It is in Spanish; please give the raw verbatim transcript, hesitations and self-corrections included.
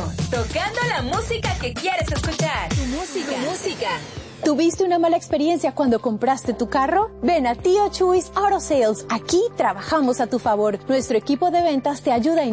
tocando la música que quieres escuchar. Tu música. Tu música. ¿Tuviste una mala experiencia cuando compraste tu carro? Ven a Tío Chuys Auto Sales. Aquí trabajamos a tu favor. Nuestro equipo de ventas te ayuda a